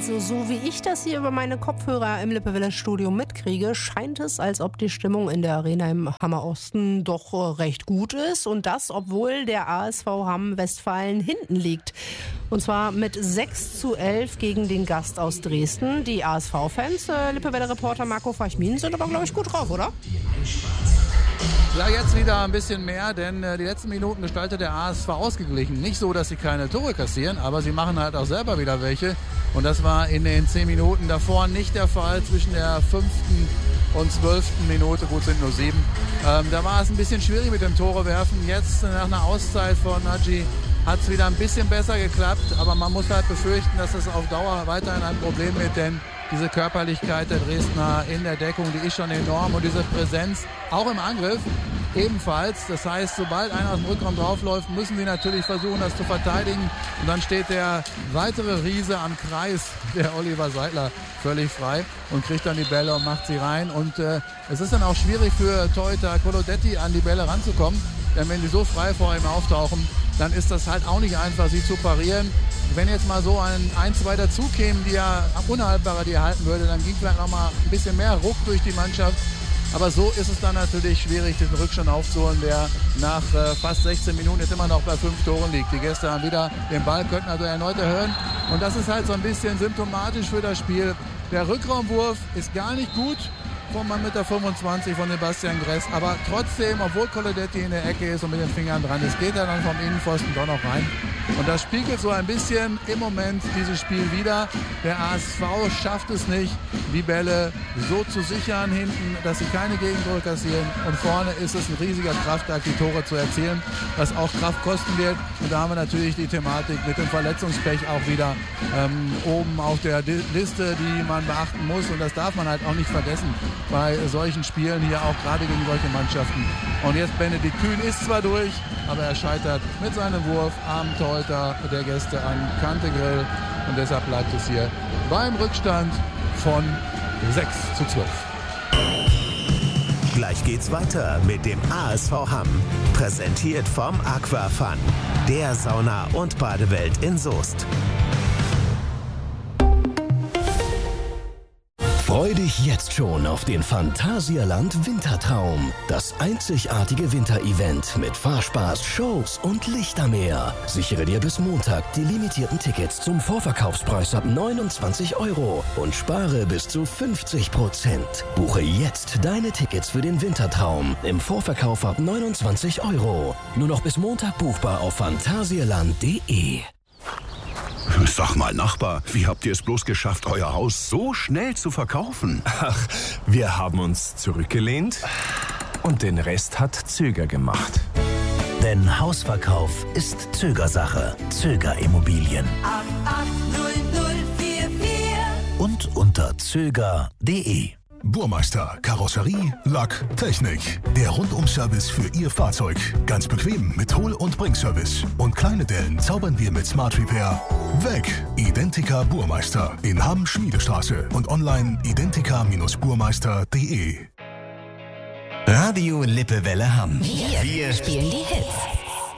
Also, so wie ich das hier über meine Kopfhörer im Lippewelle-Studio mitkriege, scheint es, als ob die Stimmung in der Arena im Hammer-Osten doch recht gut ist. Und das, obwohl der ASV Hamm-Westfalen hinten liegt. Und zwar mit 6:11 gegen den Gast aus Dresden. Die ASV-Fans, Lippewelle-Reporter Marco Fachmin, sind aber, glaube ich, gut drauf, oder? Ja, jetzt wieder ein bisschen mehr, denn die letzten Minuten gestaltet der ASV ausgeglichen. Nicht so, dass sie keine Tore kassieren, aber sie machen halt auch selber wieder welche. Und das war in den 10 Minuten davor nicht der Fall, zwischen der 5. und 12. Minute, gut, sind nur 7. Da war es ein bisschen schwierig mit dem Tore werfen. Jetzt nach einer Auszeit von Nagy hat es wieder ein bisschen besser geklappt, aber man muss halt befürchten, dass es auf Dauer weiterhin ein Problem wird, denn diese Körperlichkeit der Dresdner in der Deckung, die ist schon enorm, und diese Präsenz auch im Angriff ebenfalls. Das heißt, sobald einer aus dem Rückraum draufläuft, müssen sie natürlich versuchen, das zu verteidigen. Und dann steht der weitere Riese am Kreis, der Oliver Seidler, völlig frei und kriegt dann die Bälle und macht sie rein. Und es ist dann auch schwierig für Torhüter Colodetti, an die Bälle ranzukommen. Denn wenn die so frei vor ihm auftauchen, dann ist das halt auch nicht einfach, sie zu parieren. Wenn jetzt mal so ein, zwei dazu kämen, die er unhaltbarer die halten würde, dann ging vielleicht noch mal ein bisschen mehr Ruck durch die Mannschaft. Aber so ist es dann natürlich schwierig, den Rückstand aufzuholen, der nach fast 16 Minuten jetzt immer noch bei 5 Toren liegt. Die Gäste haben wieder den Ball, könnten also erneut erhöhen. Und das ist halt so ein bisschen symptomatisch für das Spiel. Der Rückraumwurf ist gar nicht gut vom Mann mit der 25 von Sebastian Gress. Aber trotzdem, obwohl Colodetti in der Ecke ist und mit den Fingern dran ist, geht er dann vom Innenpfosten doch noch rein. Und das spiegelt so ein bisschen im Moment dieses Spiel wieder. Der ASV schafft es nicht, die Bälle so zu sichern hinten, dass sie keine Gegentore kassieren. Und vorne ist es ein riesiger Kraftakt, die Tore zu erzielen, was auch Kraft kosten wird. Und da haben wir natürlich die Thematik mit dem Verletzungspech auch wieder oben auf der Liste, die man beachten muss. Und das darf man halt auch nicht vergessen bei solchen Spielen hier, auch gerade gegen solche Mannschaften. Und jetzt Benedikt Kühn ist zwar durch, aber er scheitert mit seinem Wurf am Torhüter der Gäste an Kantegrill. Und deshalb bleibt es hier beim Rückstand von 6:12. Gleich geht's weiter mit dem ASV Hamm. Präsentiert vom Aquafun, der Sauna- und Badewelt in Soest. Freu dich jetzt schon auf den Phantasialand Wintertraum. Das einzigartige Winterevent mit Fahrspaß, Shows und Lichtermeer. Sichere dir bis Montag die limitierten Tickets zum Vorverkaufspreis ab 29 € und spare bis zu 50%. Buche jetzt deine Tickets für den Wintertraum im Vorverkauf ab 29 €. Nur noch bis Montag buchbar auf phantasialand.de. Sag mal, Nachbar, wie habt ihr es bloß geschafft, euer Haus so schnell zu verkaufen? Ach, wir haben uns zurückgelehnt und den Rest hat Zöger gemacht. Denn Hausverkauf ist Zögersache. Zöger Immobilien. 880044 Und unter zöger.de. Burmeister, Karosserie, Lack, Technik. Der Rundum-Service für Ihr Fahrzeug. Ganz bequem mit Hol- und Bringservice. Und kleine Dellen zaubern wir mit Smart Repair weg. Identica Burmeister in Hamm Schmiedestraße und online identica-burmeister.de. Radio Lippewelle Hamm. Wir spielen die Hits.